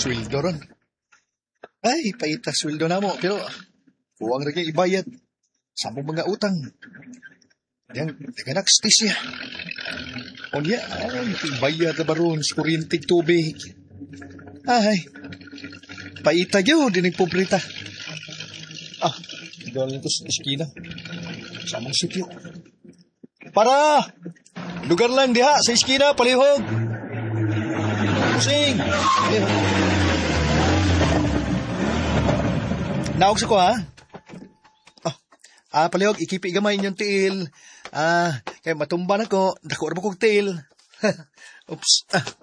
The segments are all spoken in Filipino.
sweldo ron. Ay, paita sweldo na mo. Pero, huwag na kayong ibayad. Sa mong mga utang. Yang, naganakstis niya. O niya, ay, ibayad na ba ron sa kurintig tubig. Ay, paita yun, dinig pobrita. Galing ko sa iskina. Sa mong sityo. Para! Lugar lang diha, sa iskina, palihog. Pusing! Naog sa ko, ha? Palihog, ikipi gamay inyong tiil. Kaya matumba na ko, dako na kong tiil. Oops.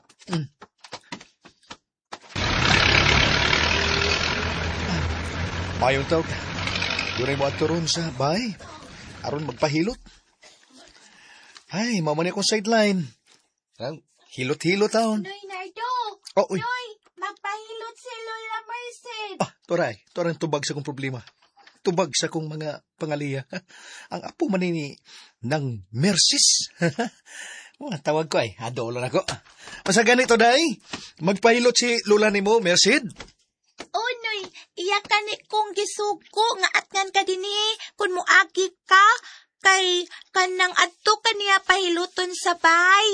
Mayong tawag. Dunay mo ato ron sa bahay. Aron magpahilot. Ay, mamani akong sideline. Hilot-hilot taon. Noy, Nardo! Uy. Noy, magpahilot si Lola Merced. Toray tubag sa kong problema. Tubag sa kong mga pangaliya. Ang apo manini ng Mercis. Tawag ko ay, adolo na ko. Masa ganito, day? Magpahilot si Lola ni mo, Merced? Oh, Noy, iya ka ni kong gisugo nga atngan ka dini kung muagi ka kay kanang adto kaniya pahiluton sa bay.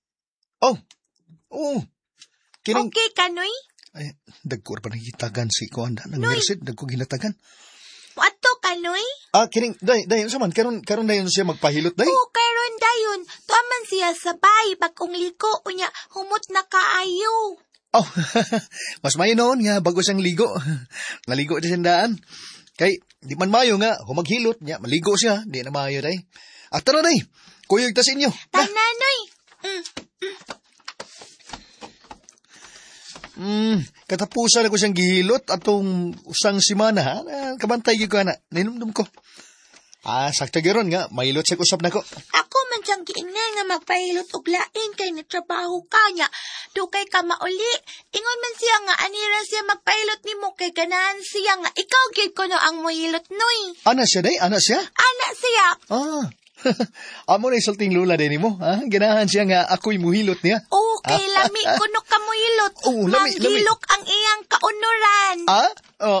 Kining... Okay ka, Noy? Ay, dagko pa nagitagan si Kuanda ng Noy. Merced. Dagko ginatagan. Adto ka, Noy? Kining... Dayon saman. Karon dayon siya magpahilot, day? Oo, karon dayon. Tuaman siya sa bay. Bagong liko, unya, humot na kaayo. Mas mayo noon nga bago siyang ligo. Naligo di siyang Kay, di man mayo nga, humaghilot niya, maligo siya, di na mayo, day. Tara, day, kuyog ta sa inyo. Tananoy. Katapusan ako siyang gihilot atong usang simana, ha? Kabantay ko na, ninumdum ko. Sakto giron nga, mahilot siya kusap na ko. Ako man siyang giingnan nga magpahilot og lain kay natrabaho ka niya. Dukay ka mauli. Ingon man siya nga anira siya magpahilot nimo kay ganahan siya nga ikaw gyud ko no ang muhilot, Noy. Ana siya, day? Ana siya? Ana siya. Amo na isulting lula din mo, ha? Ganahan siya nga ako'y muhilot niya. Oo, kay lami kuno ka muhilot. Lami. Manghilok ang iyang kaunuran.